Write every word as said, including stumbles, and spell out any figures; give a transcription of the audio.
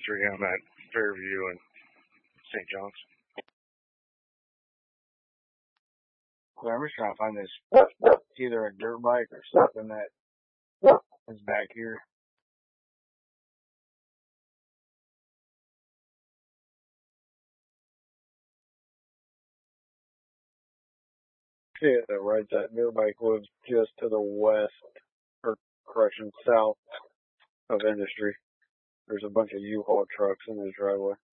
Industry on that Fairview and Saint John's. So I'm just trying to find this, either a dirt bike or something that is back here. Yeah, that rides that dirt bike lives just to the west, or correction, south of Industry. There's a bunch of U-Haul trucks in his driveway.